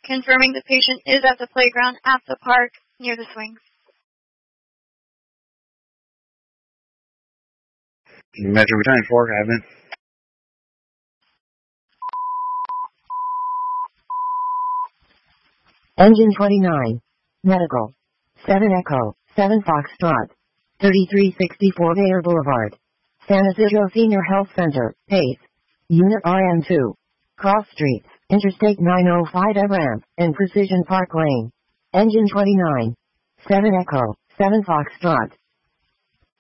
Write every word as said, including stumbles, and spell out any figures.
confirming the patient is at the playground at the park near the swings. Metro return four, Advent. Engine twenty-nine. Medical. seven Echo, seven Foxtrot. thirty-three sixty-four Bayer Boulevard. San Isidro Senior Health Center, Pace. Unit R M two. Cross Streets, Interstate nine oh five Ramp, and Precision Park Lane. Engine twenty-nine. seven Echo, seven Foxtrot.